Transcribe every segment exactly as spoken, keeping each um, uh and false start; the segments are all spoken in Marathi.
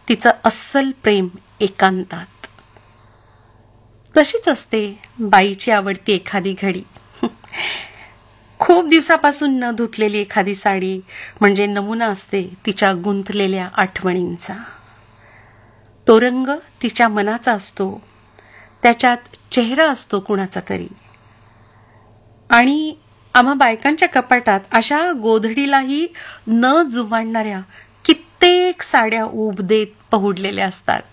तिचं अस्सल प्रेम एकांतात. तशीच असते बाईची आवडती एखादी घडी. खूप दिवसापासून न धुतलेली एखादी साडी म्हणजे नमुना असते तिच्या गुंतलेल्या आठवणींचा. तो रंग तिच्या मनाचा असतो, त्याच्यात चेहरा असतो कुणाचा तरी. आणि आम्हा बायकांच्या कपाटात अशा गोधडीलाही न जुमानणाऱ्या कित्येक साड्या ऊब देत पहुडलेल्या असतात.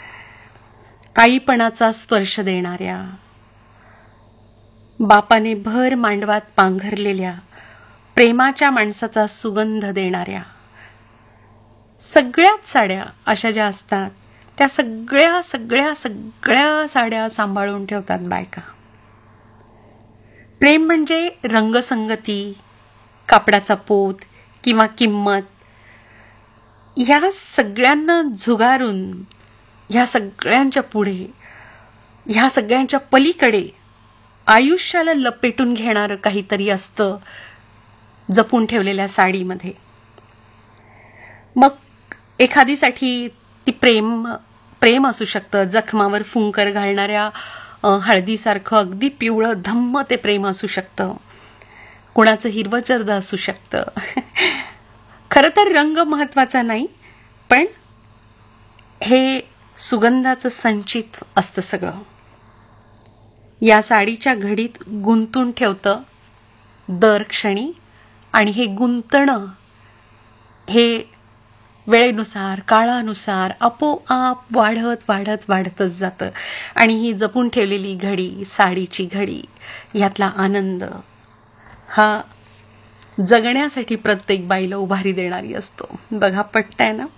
आईपणाचा स्पर्श देणाऱ्या, बापाने भर मांडवात पांघरलेल्या प्रेमाच्या माणसाचा सुगंध देणाऱ्या सगळ्याच साड्या अशा ज्या असतात त्या सगळ्या सगळ्या सगळ्या साड्या सांभाळून ठेवतात बायका. प्रेम म्हणजे रंगसंगती, कापडाचा पोत किंवा किंमत, ह्या सगळ्यांना झुगारून ह्या सगळ्यांच्या पुढे, ह्या सगळ्यांच्या पलीकडे आयुष्याला लपेटून घेणारं काहीतरी असतं जपून ठेवलेल्या साडीमध्ये. मग एखादीसाठी ती प्रेम प्रेम असू शकतं. जखमावर फुंकर घालणाऱ्या हळदीसारखं अगदी पिवळं धम्म ते प्रेम असू शकतं. कुणाचं हिरवं चर्द असू शकतं. खरं तर रंग महत्वाचा नाही, पण हे सुगंधाचं संचित असतं सगळं. या साडीच्या घडीत गुंतून ठेवतं दर क्षणी. आणि हे गुंतणं हे वेळेनुसार, काळानुसार आपोआप वाढत वाढत वाढतच जातं. आणि ही जपून ठेवलेली घडी, साडीची घडी, यातला आनंद हा जगण्यासाठी प्रत्येक बाईला उभारी देणारी असतो. बघा, पटतंय ना?